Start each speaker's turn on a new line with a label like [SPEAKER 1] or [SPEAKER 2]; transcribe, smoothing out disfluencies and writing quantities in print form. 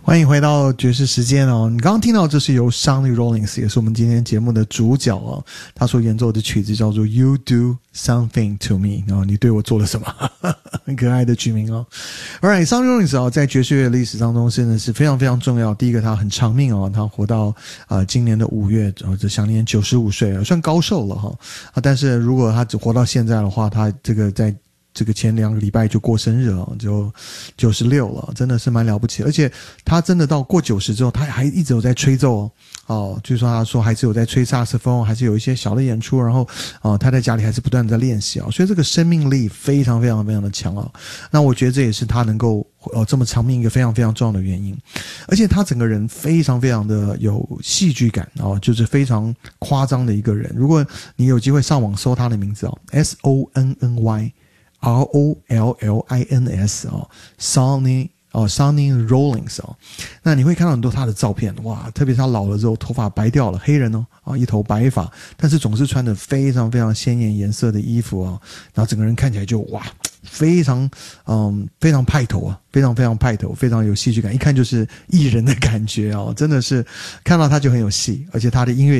[SPEAKER 1] 欢迎回到爵士时间哦！你刚刚听到这是由 Sonny Rollins， 也是我们今天节目的主角哦。他所演奏的曲子叫做 You Do Something to Me， 然后你对我做了什么？很可爱的曲名哦。Alright， Sonny Rollins 哦，在爵士乐历史当中真的是非常非常重要。第一个，他很长命哦，他活到今年的5月，这享年95岁，算高寿了哈。但是如果他只活到现在的话，他这个在这个前2个礼拜就过生日了，就96了，真的是蛮了不起。而且他真的到过90之后，他还一直有在吹奏据说他说还是有在吹萨克斯风，还是有一些小的演出，然后他在家里还是不断的在练习所以这个生命力非常非常非常的强那我觉得这也是他能够这么长命一个非常非常重要的原因。而且他整个人非常非常的有戏剧感就是非常夸张的一个人。如果你有机会上网搜他的名字Sonny Rollins Sonny Rollins那你会看到很多他的照片，哇，特别是他老了之后头发白掉了，黑人一头白发，但是总是穿着非常非常鲜艳颜色的衣服然后整个人看起来就哇非常非常派头非常非常派头，非常有戏剧感，一看就是艺人的感觉真的是看到他就很有戏。而且他的音乐